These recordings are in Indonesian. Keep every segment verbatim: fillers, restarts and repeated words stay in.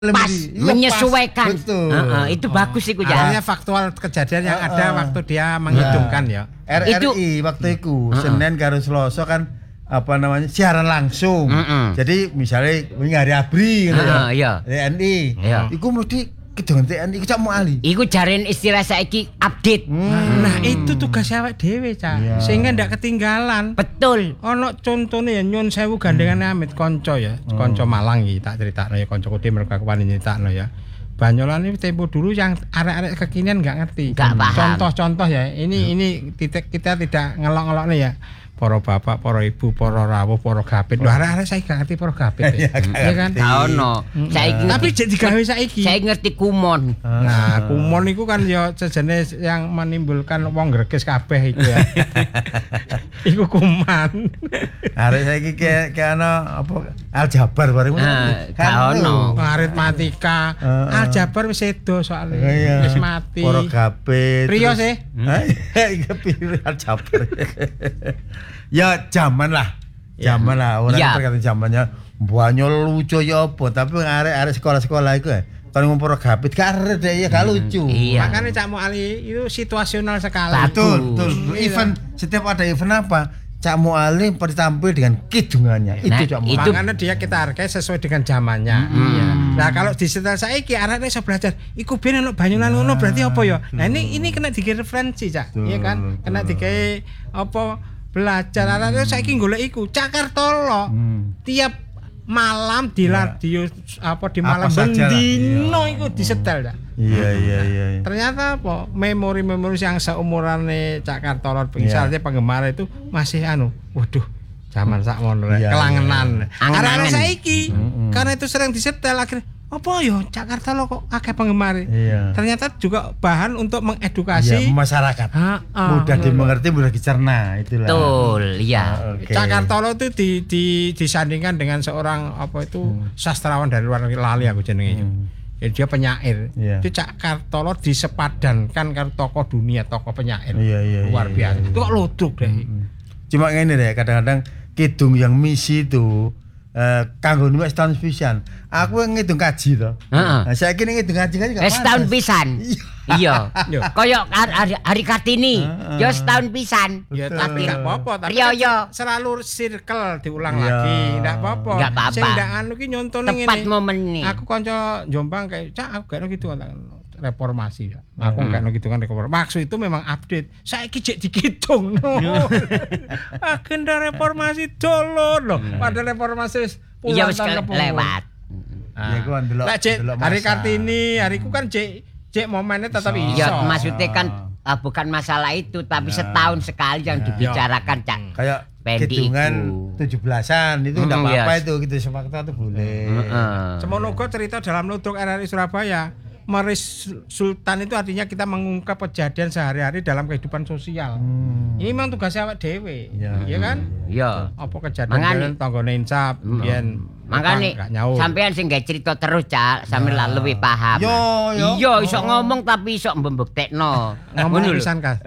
pas ya, menyesuaikan. Pas. Betul. Uh, uh, itu oh. bagus itu ya. Artinya faktual kejadian yang uh, uh. ada waktu dia menghitungkan ya. R R I Itu, waktu itu uh, uh. Senin karo Selasa kan apa namanya siaran langsung. Uh, uh. Jadi misalnya ini hari abri gitu uh, ya. Iya. T N I. Iya. Iku mesti kedongan T N I Cak Muali. Iku jaren istilah saiki update. Hmm. Nah, itu tugas awake dhewe, Cak. Iya. Sehingga ndak ketinggalan. Betul. Ono contone ya nyun sewu gandengan hmm. Amit kanca ya. Kanca Malang iki tak critakno ya kanca Kude mergo aku wani nyritakno ya. Banyolan ini tempo dulu yang arek-arek kekinian enggak ngerti. Gak paham. Contoh-contoh ya. Ini hmm. ini titik kita tidak ngelok-ngelok nih ya. Para bapak, para ibu, para rawuh, para gapit. Lho arek-arek saiki gak ngerti para gapit. Ya, ya kan? Gak ono. Saiki tapi jadi digawe saiki. Saya ngerti kumon. Nah, kumon itu kan ya sejenis yang menimbulkan wong greges kabeh iku ya. Iku kuman. Arek saiki kayak kayak ana apa aljabar bareng Nah, gak ono. Aritmatika. Aljabar wis sedo soalnya. Wis mati. Para gapit. Priyo sih. Iya piro aljabar. Ya zaman lah, zaman lah orang ya. Terkait zamannya banyak lucu ya apa, tapi arek-arek sekolah-sekolah itu ya, kalau ngumpul gapit karena dia ya gak lucu. Iya. Makanya Cak Muali itu situasional sekali. Betul, betul. Event setiap ada event apa, Cak Muali pasti tampil dengan kidungannya. Nah, itu Cak Muali. Makanya dia kita hargai sesuai dengan zamannya. Hmm. Iya. Nah kalau di setelah saiki arek iso belajar, iku ben ono Banyunan ngono berarti apa ya? Nah ini ini kena dikira referensi Cak, iya kan? Kena dikira apa? Belajar arek saiki golek iku Cakartolo. Hmm. Tiap malam di ya. Radio apa di malam bendino iku disetel dah. Iya iya iya. Ternyata apa? Memori-memori yang seumurane Cakartolo pengisarnya ya. Penggemar itu masih anu. Waduh, zaman sakmono ya, kelangenan. Ya. Arek-arek saiki hmm. karena itu sering disetel akhirnya apa yo Jakarta lo kok akeh penggemar. Iya. Ternyata juga bahan untuk mengedukasi iya, masyarakat. Ha, uh, mudah uh, dimengerti, mudah dicerna itulah. Betul, iya. Uh, okay. Jakarta lo itu di, di, disandingkan dengan seorang apa itu hmm. sastrawan dari luar negeri lali aku jenenge. Hmm. Ya, dia penyair. Yeah. Itu Jakarta lo disepadankan karo tokoh dunia, tokoh penyair. Iya, iya, luar iya, biasa. Iya, iya. Itu kok ludruk deh. Hmm. Cuma ngene deh, kadang-kadang kidung yang misi itu Uh, kanggo nuwek setahun pisan. Aku ngitung kaji to. Heeh. Nah, saiki ngitung kaji kan gak setahun pisan. Iya. Kaya hari, hari Kartini, ya setahun pisan. Ya tapi enggak apa-apa, tapi yo, yo. selalu circle diulang ya. Lagi, enggak apa-apa. Enggak apa-apa. Sing ndak anu ki nyontone ngene. Tepat momen ini. Aku kanca Jombang kayak, "Cak, aku gak gitu kan." Reformasi ya. Aku enggak hmm. gitu kan reformasi. Maksud itu memang update. Saiki jek dikitung. No. Agenda reformasi dolor loh. Hmm. Padahal reformasi iya wis lewat. Ya ku ndelok. Lah jek hari Kartini, hariku kan jek jek momennya tetap iso. Iya, maksudnya kan uh, bukan masalah itu tapi ya. Setahun sekali yang ya. Dibicarakan Cak. Kayak kidungan tujuh belasan itu enggak hmm, apa-apa yes. Itu gitu sepakata itu boleh. Heeh. Semono uga cerita dalam Ludruk R R I Surabaya. Meris Sultan itu artinya kita mengungkap kejadian sehari-hari dalam kehidupan sosial. Hmm. Ini memang tugas awak dhewe, ya. Iya kan? Iya. Apa kejadian tanggane insap, biyen mangane sampean sing gawe cerita terus Cak, sampe ya. Luwih paham. Yo, yo. Iya, iso oh. Ngomong tapi iso mbembektekno. Ngomong pisan Kas.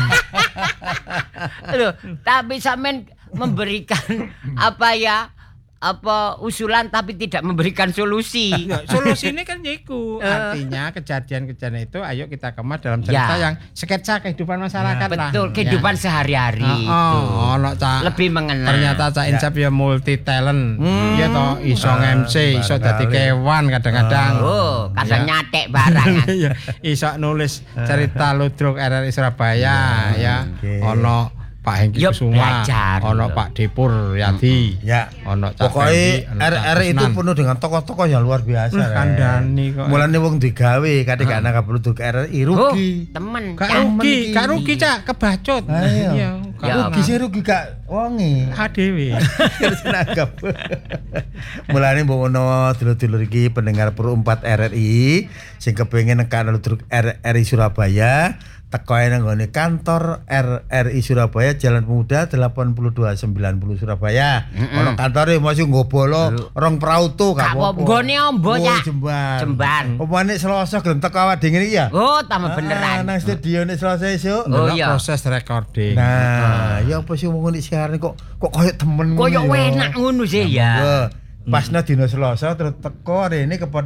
Loh, tapi sampean memberikan apa ya? Apa usulan tapi tidak memberikan solusi. Ya, solusi ini kan yiku. Artinya kejadian-kejadian itu ayo kita kemas dalam cerita ya. Yang sketsa kehidupan masyarakat ya. Lah. Betul, kehidupan ya. Sehari-hari. Oh, ono Cak. Lebih mengenal. Ternyata Cak Insap ya, ya multi talent. Hmm. Ya toh iso uh, M C, iso dadi kewan kadang-kadang. Oh, kadang ya. Nyatek barang. Iso nulis cerita Ludruk R R I Surabaya ya. Okay. Ono Pak Hengki Kusuma, ono Pak Dipur Yadi, ya, ono pokoknya R R I itu penuh dengan tokoh-tokoh yang luar biasa. Kandani kok. Mulane wong digawe kadhe gak ana perlu ke R R I rugi. Oh, temen. Gak rugi, gak rugi Cak, kebacut. Iya. Gak rugi sih rugi gak wonge. A dhewe. Senagap. Mulane mbok ono dulur-dulur iki pendengar Pro empat R R I sing kepengin nekane Ludruk R R I Surabaya. Teko nang nggone kantor R R I Surabaya Jalan Pemuda delapan puluh dua sembilan puluh Surabaya. Mm-hmm. Ono kantore masih nggobolo rong prauto gak apa-apa. Nggone ombo ya. Jembar. Jembar. Opane Selasa gelem teko awak dhewe iki ya. Oh, tambah beneran. Nang studio nek Selasa esuk. Oh iya. Proses recording. Nah, ya apa sih wong iki siaran kok kok koyo temen ngono. Koyo enak ngono sih ya. Pasna dina Selasa terus teko rene kepada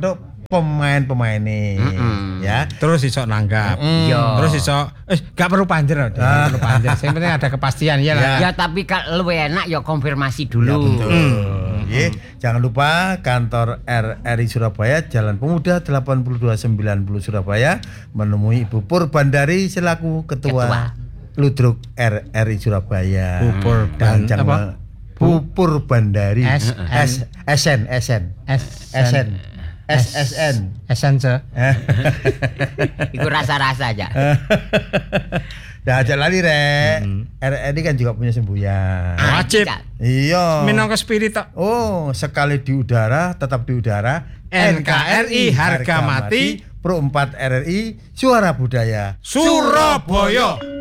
pemain-pemainnya Mm-mm. ya. Terus iso nanggap. Mm. Yo. Terus iso eh gak perlu panjer loh, gak perlu panjer. Yang penting ada kepastian ya lah. Ya tapi kalau lebih enak ya konfirmasi dulu. Ya, betul. Hmm. Ye, jangan lupa kantor R R I Surabaya Jalan Pemuda delapan puluh dua sembilan puluh Surabaya menemui Ibu Purbandari selaku Ketua, Ketua. Ludruk R R I Surabaya. Bu Purban- Dan jangan apa? Bu Purbandari S- S S N S N S S N S S N Essence. Iku rasa-rasa aja. Dah aja lali rek. R R I kan juga punya semboyan. Ah, Wajib. kita. Iya. Minangka spirit tok. Oh, sekali di udara tetap di udara. N K R I harga mati. Pro empat R R I suara budaya Surabaya.